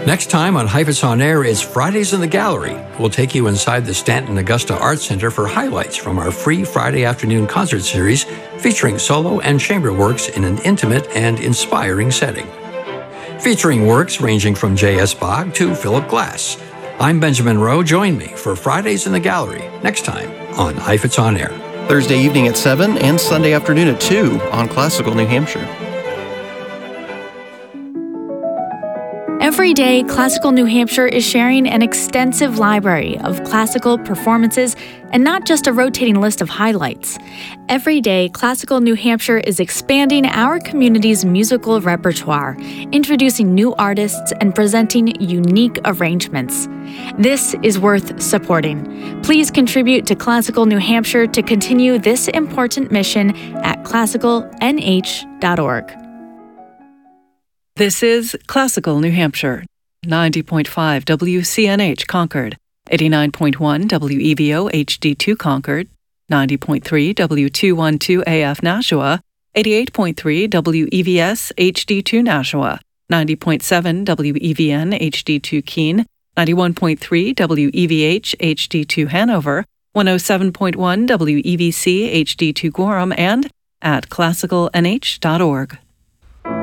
Next time on Heifetz On Air is Fridays in the Gallery. We'll take you inside the Stanton Augusta Arts Center for highlights from our free Friday afternoon concert series featuring solo and chamber works in an intimate and inspiring setting. Featuring works ranging from J.S. Bach to Philip Glass. I'm Benjamin Rowe. Join me for Fridays in the Gallery next time on Heifetz On Air. Thursday evening at 7 and Sunday afternoon at 2 on Classical New Hampshire. Every day, Classical New Hampshire is sharing an extensive library of classical performances and not just a rotating list of highlights. Every day, Classical New Hampshire is expanding our community's musical repertoire, introducing new artists and presenting unique arrangements. This is worth supporting. Please contribute to Classical New Hampshire to continue this important mission at classicalnh.org. This is Classical New Hampshire, 90.5 WCNH Concord, 89.1 WEVO HD2 Concord, 90.3 W212 AF Nashua, 88.3 WEVS HD2 Nashua, 90.7 WEVN HD2 Keene, 91.3 WEVH HD2 Hanover, 107.1 WEVC HD2 Gorham, and at classicalnh.org.